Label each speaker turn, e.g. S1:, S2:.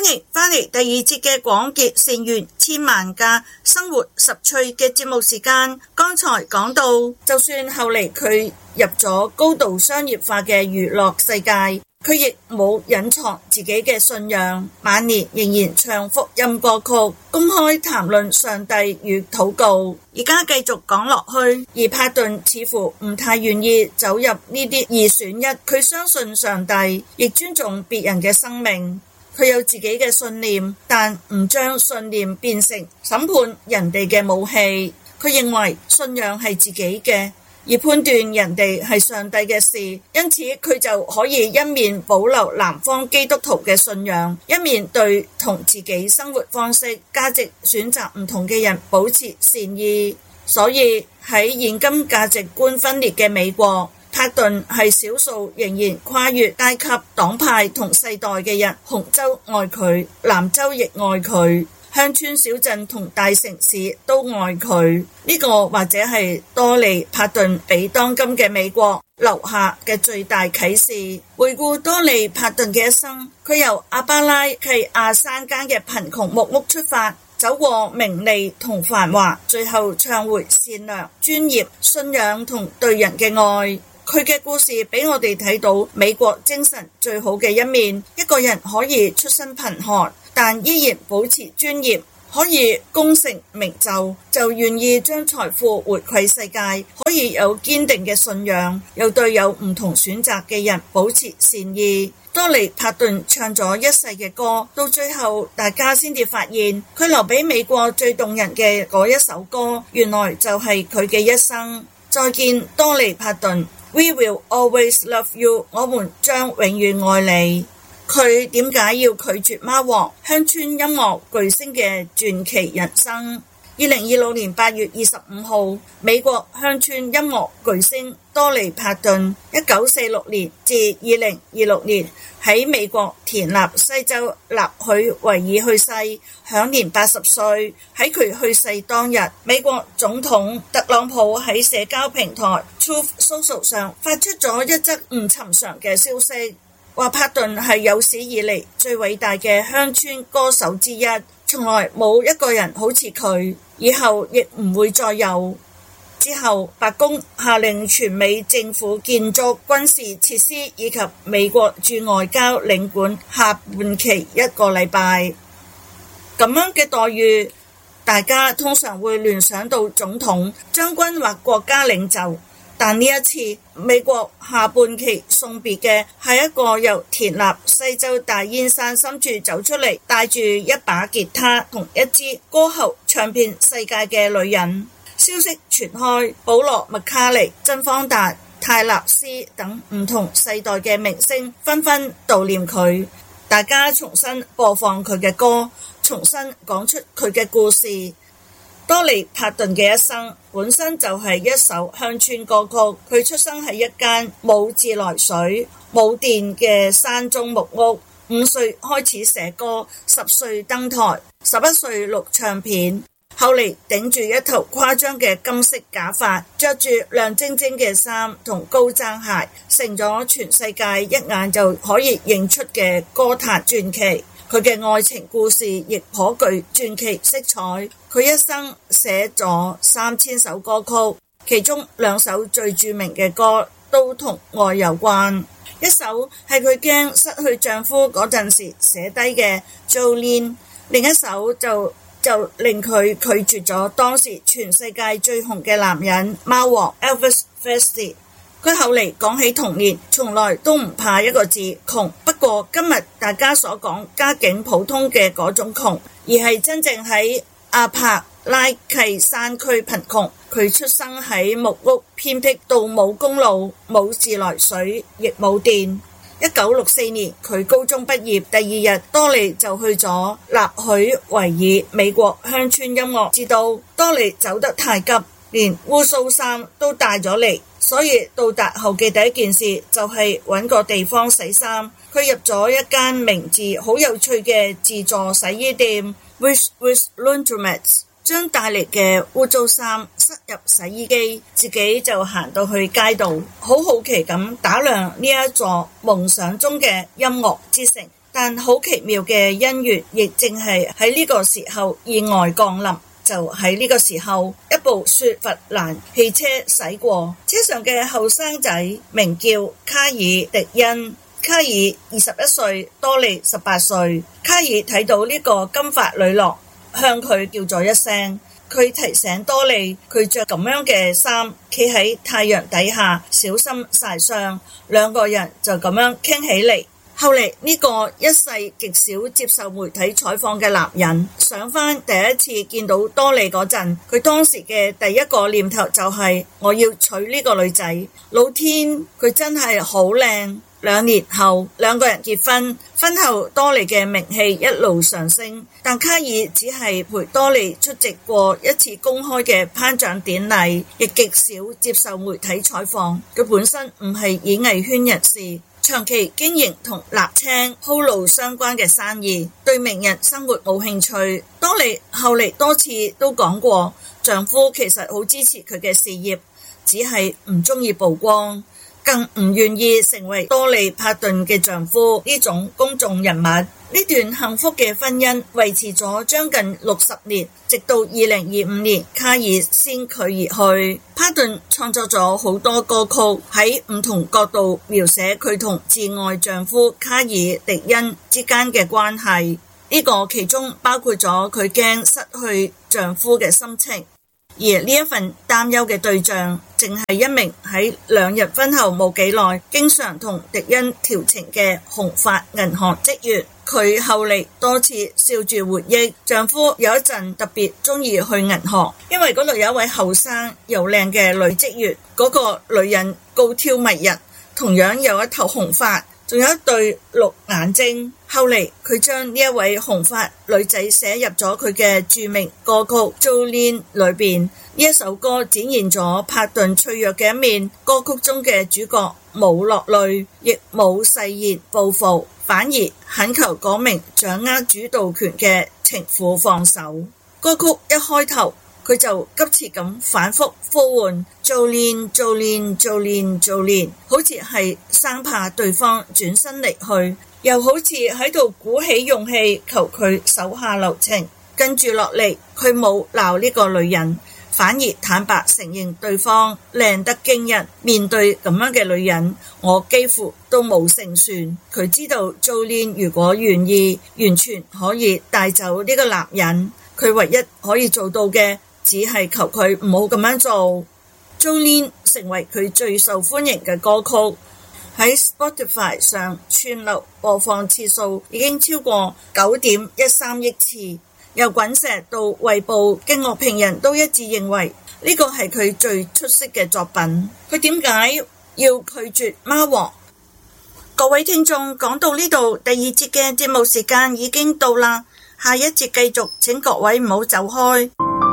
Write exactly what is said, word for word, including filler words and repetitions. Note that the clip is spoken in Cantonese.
S1: 歡迎翻嚟第二節嘅廣結善緣千萬家生活十趣嘅節目時間。剛才講到，就算後嚟佢入咗高度商業化嘅娛樂世界，佢亦冇隱藏自己嘅信仰，晚年仍然唱福音歌曲，公開談論上帝與禱告。而家繼續講落去，而帕頓似乎唔太願意走入呢啲二選一，佢相信上帝，亦尊重別人嘅生命。佢有自己嘅信念，但唔將信念變成審判人哋嘅武器。佢認為信仰係自己嘅，而判斷人哋係上帝嘅事，因此佢就可以一面保留南方基督徒嘅信仰，一面對同自己生活方式、價值選擇唔同嘅人保持善意。所以喺現今價值觀分裂嘅美國，帕頓係少數仍然跨越階級、黨派同世代嘅人。紅州愛佢，南州亦愛佢，鄉村小鎮同大城市都愛佢。呢個或者係多利帕頓俾當今嘅美國留下嘅最大啟示。回顧多利帕頓嘅一生，佢由阿巴拉契亞山間嘅貧窮木屋出發，走過名利同繁華，最後唱回善良、專業、信仰同對人嘅愛。佢嘅故事俾我哋睇到美國精神最好嘅一面。一個人可以出身貧寒，但依然保持專業，可以功成名就，就願意將財富回饋世界，可以有堅定嘅信仰，又對有唔同選擇嘅人保持善意。多利帕頓唱咗一世嘅歌，到最後大家先至發現，佢留俾美國最動人嘅嗰一首歌，原來就係佢嘅一生。再見，多利帕頓。We will always love you， 我們將永遠愛你。佢點解要拒絕貓王鄉村音樂巨星嘅傳奇人生？二零二六年八月二十五號，美國鄉村音樂巨星多利帕頓一九四六年至二零二六年喺美國田納西州納許維爾去世，享年八十歲。喺佢去世當日，美國總統特朗普喺社交平台 Truth Social 上發出咗一則唔尋常嘅消息，話帕頓係有史以嚟最偉大嘅鄉村歌手之一，從來冇一個人好似佢，以後亦唔會再有。之後，白宮下令全美政府建築、軍事設施以及美國駐外交領館下半期一個禮拜。咁樣嘅待遇，大家通常會聯想到總統、將軍或國家領袖。但呢一次，美國下半旗送別嘅係一個由田納西州大煙山深處走出嚟，帶住一把吉他同一支歌喉唱遍世界嘅女人。消息傳開，保羅麥卡尼、珍芳達、泰納斯等唔同世代嘅明星紛紛悼念佢，大家重新播放佢嘅歌，重新講出佢嘅故事。多利帕頓嘅一生本身就係一首鄉村歌曲，佢出生喺一間冇自來水、冇電嘅山中木屋，五歲開始寫歌，十歲登台，十一歲錄唱片，後嚟頂住一頭誇張嘅金色假髮，着住亮晶晶嘅衫同高踭鞋，成咗全世界一眼就可以認出嘅歌壇傳奇。佢嘅愛情故事亦頗具傳奇色彩。佢一生寫咗三千首歌曲，其中兩首最著名嘅歌都同愛有關。一首係佢驚失去丈夫嗰陣時寫低嘅 Jolene， 另一首就就令佢拒絕咗當時全世界最紅嘅男人貓王 Elvis Presley。佢後嚟講起童年，從來都唔怕一個字窮。不過今日大家所講家境普通嘅嗰種窮，而係真正喺阿帕拉契山區貧窮。佢出生喺木屋偏僻到冇公路、冇自來水，亦冇電。一九六四年佢高中畢業，第二日多利就去咗納許維爾美國鄉村音樂之都。多利走得太急，連污糟衫都帶咗嚟，所以到達後嘅第一件事就係揾個地方洗衫。佢入咗一間名字好有趣嘅自助洗衣店 Wish Wish Laundromats， 將帶嚟嘅污糟衫塞入洗衣機，自己就行到去街道，好好奇咁打量呢一座夢想中嘅音樂之城。 但好奇妙嘅姻緣，亦正係喺呢個時候意外降臨。就喺呢個時候，一部雪佛蘭汽車駛過，車上嘅後生仔名叫卡爾迪恩。卡爾二十一歲，多利十八歲。卡爾睇到呢個金髮女郎，向佢叫咗一聲。佢提醒多利，佢着咁樣嘅衫，企喺太陽底下，小心曬傷。兩個人就咁樣傾起嚟。後嚟呢個一世極少接受媒體採訪嘅男人，想返第一次見到多利嗰陣，佢當時嘅第一個念頭就係、是、我要娶呢個女仔。老天，佢真係好靚。兩年後，兩個人結婚，婚後多利嘅名氣一路上升，但卡爾只係陪多利出席過一次公開嘅頒獎典禮，亦極少接受媒體採訪。佢本身唔係演藝圈人士，長期經營同瀝青鋪路相關嘅生意，對名人生活冇興趣。多利後嚟多次都講過，丈夫其實好支持佢嘅事業，只係唔鍾意曝光，更唔願意成為多利帕頓嘅丈夫呢種公眾人物。呢段幸福嘅婚姻維持咗將近六十年，直到二零二五年卡爾先佢而去。帕頓創作咗好多歌曲，喺唔同角度描寫佢同摯愛丈夫卡爾迪恩之間嘅關係，呢個其中包括咗佢驚失去丈夫嘅心情。而呢一份擔憂嘅對象，正係一名喺兩日婚後冇幾耐，經常同迪恩調情嘅紅髮銀行職員。佢後嚟多次笑住回憶，丈夫有一陣特別鍾意去銀行，因為嗰度有一位後生又靚嘅女職員，嗰、那個女人高挑迷人，同樣有一頭紅髮，仲有一對綠眼睛。後嚟佢將呢一位紅髮女仔寫入咗佢嘅著名歌曲《Jolene》裏邊。呢一首歌展現咗帕頓脆弱嘅一面。歌曲中嘅主角冇落淚，亦冇誓言報復，反而懇求嗰名掌握主導權嘅情婦放手。歌曲一開頭，佢就急切咁反覆呼喚 Jolene Jolene Jolene Jolene， 好似係生怕對方轉身離去，又好似喺度鼓起勇氣求佢手下留情。跟住落嚟，佢冇鬧呢個女人，反而坦白承認對方靚得驚人。面對咁樣嘅女人，我幾乎都冇勝算。佢知道 Jolene 如果願意，完全可以帶走呢個男人。佢唯一可以做到嘅，只係求佢唔好咁樣做。Jolene 成為佢最受歡迎嘅歌曲，喺 Spotify 上串流播放次數已經超過九點一三億次。由滾石到衛報嘅樂評人都一致認為呢個係佢最出色嘅作品。佢點解要拒絕貓王？各位聽眾，講到呢度，第二節嘅節目時間已經到啦，下一節繼續，請各位唔好走開。